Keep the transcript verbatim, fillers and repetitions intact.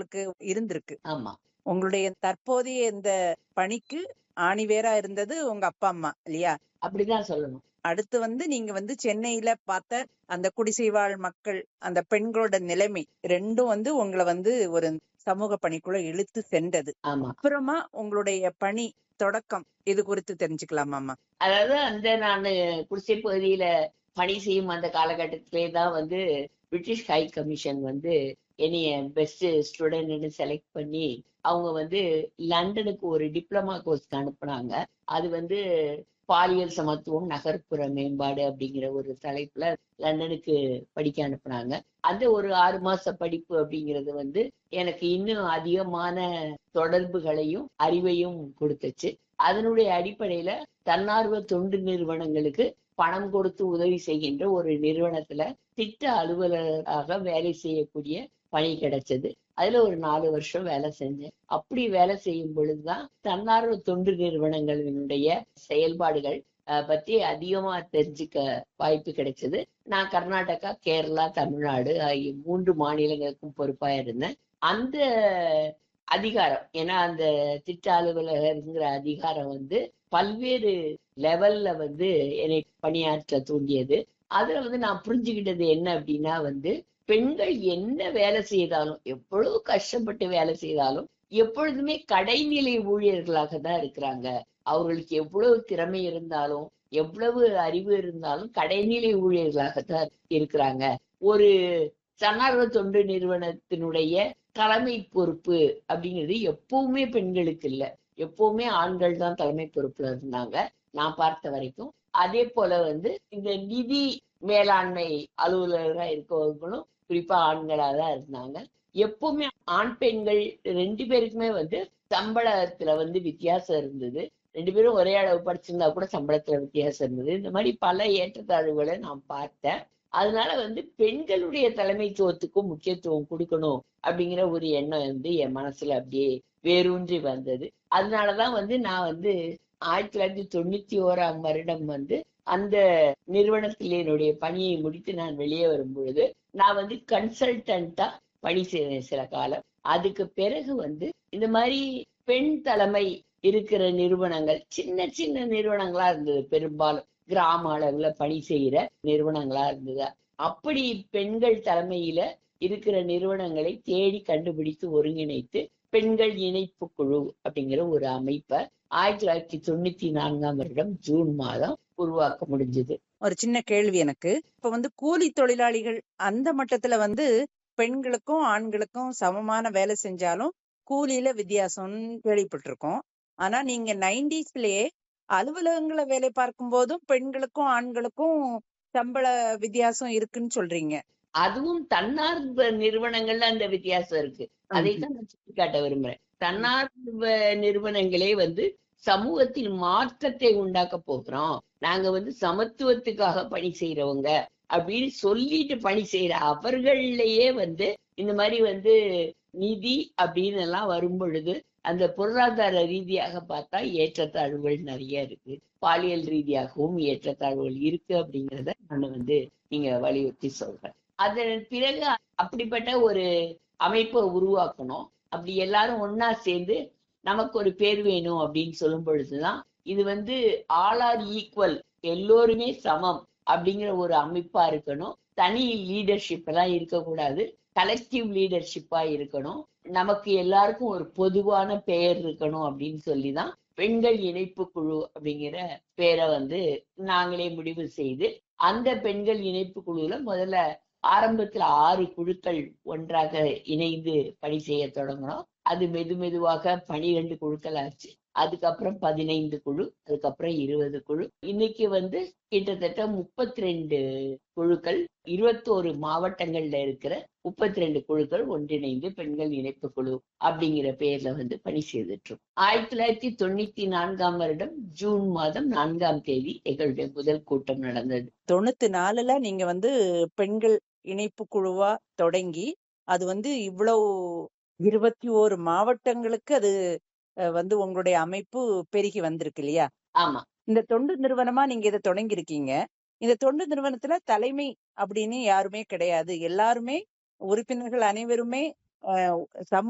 உங்களுக்கு இருந்திருக்கு. ஆமா உங்களுடைய தற்போதைய இந்த பணிக்கு ஆணிவேரா இருந்தது உங்க அப்பா அம்மா இல்லையா? அப்படிதான் சொல்லணும். அடுத்து வந்து நீங்க வந்து சென்னையில பார்த்த அந்த குடிசைவாழ் மக்கள், அந்த பெண்களோட நிலைமை ரெண்டும் வந்து உங்களை வந்து ஒரு சமூக பணிக்குள்ள இழுத்து சென்றது. ஆமா அப்புறமா உங்களுடைய பணி தொடக்கம் இது குறித்து தெரிஞ்சுக்கலாமாமா? அதாவது அந்த நான் குடிசை பகுதியில பணி செய்யும் அந்த காலகட்டத்திலே தான் வந்து பிரிட்டிஷ் ஹை கமிஷன் வந்து என்னைய பெஸ்ட் ஸ்டூடெண்ட்னு செலக்ட் பண்ணி அவங்க வந்து லண்டனுக்கு ஒரு டிப்ளமா கோர்ஸ்க்கு அனுப்புனாங்க. அது வந்து பாலியல் சமத்துவம் நகர்ப்புற மேம்பாடு அப்படிங்கிற ஒரு தலைப்புல லண்டனுக்கு படிக்க அனுப்புனாங்க. அந்த ஒரு ஆறு மாச படிப்பு அப்படிங்கிறது வந்து எனக்கு இன்னும் அதிகமான தொடர்புகளையும் அறிவையும் கொடுத்துச்சு. அதனுடைய அடிப்படையில தன்னார்வ தொண்டு நிறுவனங்களுக்கு பணம் கொடுத்து உதவி செய்கின்ற ஒரு நிறுவனத்துல திட்ட அலுவலராக வேலை செய்யக்கூடிய பணி கிடைச்சது. அதுல ஒரு நாலு வருஷம் வேலை செஞ்சேன். அப்படி வேலை செய்யும் பொழுதுதான் தன்னார்வ தொண்டு நிறுவனங்களினுடைய செயல்பாடுகள் பத்தி அதிகமா தெரிஞ்சுக்க வாய்ப்பு கிடைச்சது. நான் கர்நாடகா, கேரளா, தமிழ்நாடு ஆகிய மூன்று மாநிலங்களுக்கும் பொறுப்பா இருந்தேன். அந்த அதிகாரம், ஏன்னா அந்த திட்ட அலுவலகங்கிற அதிகாரம் வந்து பல்வேறு லெவல்ல வந்து என்னை பணியாற்ற தூண்டியது. அதுல வந்து நான் புரிஞ்சுக்கிட்டது என்ன அப்படின்னா வந்து பெண்கள் என்ன வேலை செய்தாலும், எவ்வளவு கஷ்டப்பட்டு வேலை செய்தாலும் எப்பொழுதுமே கடைநிலை ஊழியர்களாக தான் இருக்கிறாங்க. அவர்களுக்கு எவ்வளவு திறமை இருந்தாலும் எவ்வளவு அறிவு இருந்தாலும் கடைநிலை ஊழியர்களாகத்தான் இருக்கிறாங்க. ஒரு தன்னார்வ தொண்டு நிறுவனத்தினுடைய தலைமை பொறுப்பு அப்படிங்கிறது எப்பவுமே பெண்களுக்கு இல்ல, எப்பவுமே ஆண்கள் தான் தலைமை பொறுப்புல இருந்தாங்க நான் பார்த்த வரைக்கும். அதே போல வந்து இந்த நிதி மேலாண்மை அலுவலராக இருக்கவங்களும் குறிப்பா ஆண்களா தான் இருந்தாங்க. எப்பவுமே ஆண் பெண்கள் ரெண்டு பேருக்குமே வந்து சம்பளத்துல வந்து வித்தியாசம் இருந்தது. ரெண்டு பேரும் ஒரே அளவு படிச்சிருந்தா கூட சம்பளத்துல வித்தியாசம் இருந்தது. இந்த மாதிரி பல ஏற்றத்தாழ்வுகளை நான் பார்த்தேன். அதனால வந்து பெண்களுடைய தலைமைத்துவத்துக்கும் முக்கியத்துவம் கொடுக்கணும் அப்படிங்கிற ஒரு எண்ணம் வந்து என் மனசுல அப்படியே வேரூன்றி வந்தது. அதனாலதான் வந்து நான் வந்து ஆயிரத்தி தொள்ளாயிரத்தி தொண்ணூத்தி ஓராம் வருடம் வந்து அந்த நிறுவனத்தில் என்னுடைய பணியை முடித்து நான் வெளியே வரும் பொழுது நான் வந்து கன்சல்டன்டா பணி செய்தேன் சில காலம். அதுக்கு பிறகு வந்து இந்த மாதிரி பெண் தலைமை இருக்கிற நிறுவனங்கள் சின்ன சின்ன நிறுவனங்களா இருந்தது, பெரும்பாலும் கிராம அளவுல பணி செய்யற நிறுவனங்களா இருந்தது. அப்படி பெண்கள் தலைமையில இருக்கிற நிறுவனங்களை தேடி கண்டுபிடித்து ஒருங்கிணைத்து பெண்கள் இணைப்பு குழு அப்படிங்கிற ஒரு அமைப்பை ஆயிரத்தி தொள்ளாயிரத்தி தொண்ணூத்தி நான்காம் வருடம் ஜூன் மாதம் உருவாக்க முடிஞ்சது. ஒரு சின்ன கேள்வி எனக்கு. இப்ப வந்து கூலி தொழிலாளிகள் அந்த மட்டத்துல வந்து பெண்களுக்கும் ஆண்களுக்கும் சமமான வேலை செஞ்சாலும் கூலியில வித்தியாசம்னு கேள்விப்பட்டிருக்கோம். ஆனா நீங்க நைன்டிஸ்லயே அலுவலகங்களை வேலை பார்க்கும் போதும் பெண்களுக்கும் ஆண்களுக்கும் சம்பள வித்தியாசம் இருக்குன்னு சொல்றீங்க. அதுவும் தன்னார்வ நிறுவனங்கள்ல அந்த வித்தியாசம் இருக்கு. அதைத்தான் நான் சுட்டிக்காட்ட விரும்புறேன். தன்னார்வ நிறுவனங்களே வந்து சமூகத்தில் மாற்றத்தை உண்டாக்க போகிறோம், நாங்க வந்து சமத்துவத்துக்காக பணி செய்யறவங்க அப்படின்னு சொல்லிட்டு பணி செய்யற அவர்கள்லயே வந்து இந்த மாதிரி வந்து நிதி அப்படின்னு எல்லாம் வரும் பொழுது அந்த பொருளாதார ரீதியாக பார்த்தா ஏற்றத்தாழ்வுகள் நிறைய இருக்கு, பாலியல் ரீதியாகவும் ஏற்றத்தாழ்வுகள் இருக்கு அப்படிங்கிறத நான் வந்து நீங்க வலியுறுத்தி சொல்றேன். அதன் பிறகு அப்படிப்பட்ட ஒரு அமைப்பை உருவாக்கணும். அப்படி எல்லாரும் ஒன்னா சேர்ந்து நமக்கு ஒரு பேர் வேணும் அப்படின்னு சொல்லும் பொழுதுதான் இது வந்து ஆல் ஆர் ஈக்குவல், எல்லோருமே சமம் அப்படிங்கிற ஒரு அமைப்பா இருக்கணும். தனி லீடர்ஷிப் எல்லாம் இருக்கக்கூடாது, கலெக்டிவ் லீடர்ஷிப்பா இருக்கணும். நமக்கு எல்லாருக்கும் ஒரு பொதுவான பெயர் இருக்கணும் அப்படின்னு சொல்லிதான் பெண்கள் இணைப்பு குழு அப்படிங்கிற பேரை வந்து நாங்களே முடிவு செய்து அந்த பெண்கள் இணைப்பு குழுல முதல்ல ஆரம்பத்துல ஆறு குழுக்கள் ஒன்றாக இணைந்து பணி செய்ய தொடங்கினோம். அது மெது மெதுவாக பனிரெண்டு குழுக்கள் ஆச்சு. அதுக்கப்புறம் பதினைந்து குழு, அதுக்கப்புறம் இருபது குழு, இன்னைக்கு வந்து கிட்டத்தட்ட முப்பத்தி ரெண்டு குழுக்கள், இருபத்தோரு மாவட்டங்கள்ல இருக்கிற முப்பத்தி ரெண்டு குழுக்கள் ஒன்றிணைந்து பெண்கள் இணைப்பு குழு அப்படிங்கிற பேர்ல வந்து பணி செய்துட்டு. ஆயிரத்தி தொள்ளாயிரத்தி தொண்ணூத்தி நான்காம் வருடம் ஜூன் மாதம் நான்காம் தேதி எங்களுடைய முதல் கூட்டம் நடந்தது. தொண்ணூத்தி நாலுல நீங்க வந்து பெண்கள் இணைப்பு குழுவா தொடங்கி அது வந்து இவ்வளவு இருபத்தி ஓரு மாவட்டங்களுக்கு அது வந்து உங்களுடைய அமைப்பு பெருகி வந்திருக்கு இல்லையா? ஆமா. இந்த தொண்டு நிறுவனமா நீங்க இதை தொடங்கி இருக்கீங்க. இந்த தொண்டு நிறுவனத்துல தலைமை அப்படின்னு யாருமே கிடையாது, எல்லாருமே உறுப்பினர்கள் அனைவருமே சம